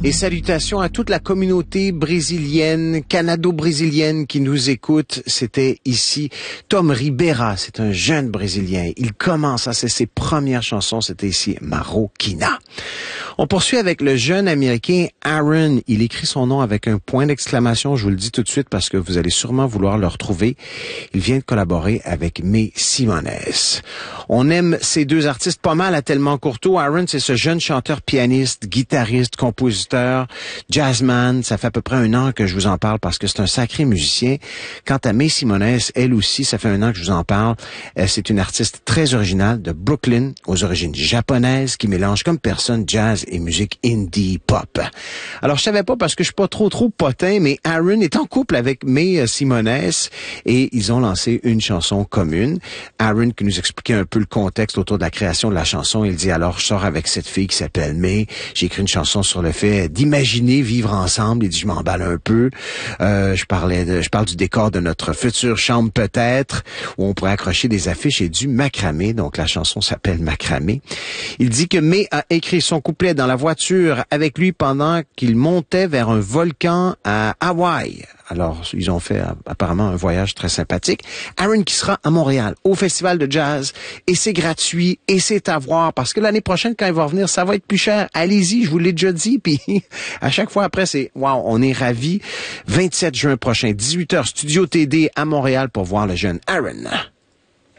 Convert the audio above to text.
Et salutations à toute la communauté brésilienne, canado-brésilienne qui nous écoute. C'était ici Tom Ribera, c'est un jeune Brésilien. Il commence à ses premières chansons, c'était ici Marroquina. On poursuit avec le jeune Américain Aaron. Il écrit son nom avec un point d'exclamation, je vous le dis tout de suite parce que vous allez sûrement vouloir le retrouver. Il vient de collaborer avec May Simones. On aime ces deux artistes pas mal à Tellement Courteau. Aaron, c'est ce jeune chanteur, pianiste, guitariste, compositeur, jazzman. Ça fait à peu près 1 an que je vous en parle parce que c'est un sacré musicien. Quant à May Simones, elle aussi, ça fait 1 an que je vous en parle. C'est une artiste très originale de Brooklyn, aux origines japonaises, qui mélange comme personne jazz et musique indie pop. Alors, je savais pas parce que je suis pas trop potin, mais Aaron est en couple avec May Simones et ils ont lancé une chanson commune. Aaron qui nous expliquait un peu le contexte autour de la création de la chanson. Il dit alors, je sors avec cette fille qui s'appelle May. J'ai écrit une chanson sur le fait d'imaginer vivre ensemble. Il dit, je m'emballe un peu. Je parle du décor de notre future chambre peut-être, où on pourrait accrocher des affiches et du macramé. Donc, la chanson s'appelle Macramé. Il dit que May a écrit son couplet dans la voiture avec lui pendant qu'il montait vers un volcan à Hawaï. Alors, ils ont fait apparemment un voyage très sympathique. Aaron qui sera à Montréal, au Festival de Jazz, et c'est gratuit, et c'est à voir, parce que l'année prochaine, quand il va revenir, ça va être plus cher. Allez-y, je vous l'ai déjà dit, puis à chaque fois après, c'est wow, on est ravis. 27 juin prochain, 18h, Studio TD à Montréal pour voir le jeune Aaron.